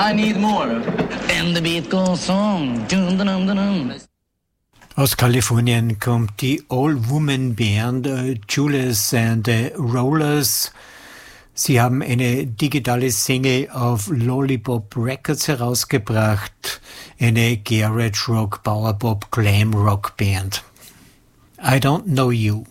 I need more. And the beat goes on. Dun, dun, dun, dun. Aus Kalifornien kommt die All-Woman-Band Julius and the Rollers. Sie haben eine digitale Single auf Lollipop Records herausgebracht, eine Garage Rock, Power Pop, Glam Rock Band. I Don't Know You.